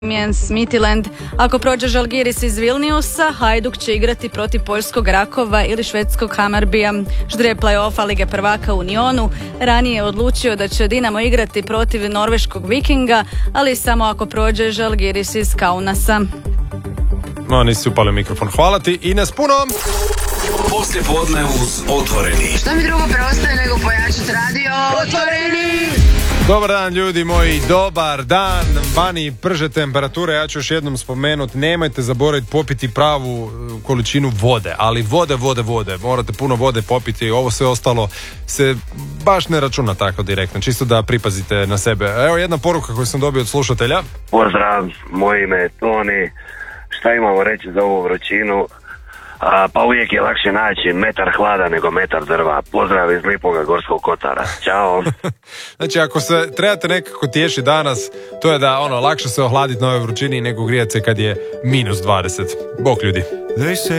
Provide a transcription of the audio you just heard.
Midtjylland. Ako prođe Žalgiris iz Vilniusa, Hajduk će igrati protiv poljskog Rakova ili švedskog Hamarbija. Ždrijeb play-offa Lige prvaka u Unionu ranije je odlučio da će Dinamo igrati protiv norveškog Vikinga, ali samo ako prođe Žalgiris iz Kaunasa. No, nisi upalio mikrofon. Hvala ti, Ines, puno! Poslije podne uz Otvoreni. Šta mi drugo preostaje nego pojačati radio? Otvoreni! Dobar dan, ljudi moji, dobar dan. Vani prže temperature, ja ću još jednom spomenuti, nemojte zaboraviti popiti pravu količinu vode, ali vode. Morate puno vode popiti i ovo sve ostalo se baš ne računa tako direktno, čisto da pripazite na sebe. Evo jedna poruka koju sam dobio od slušatelja. Pozdrav, moje ime je Toni. Šta imamo reći za ovu vrućinu? Pa uvijek je lakše naći metar hlada nego metar drva. Pozdrav iz Lipoga Gorskog Kotara. Ćao. Znači, ako se trebate nekako tješi danas, to je da lakše se ohladiti na ovoj vrućini nego grijati se kad je -20. Bok, ljudi.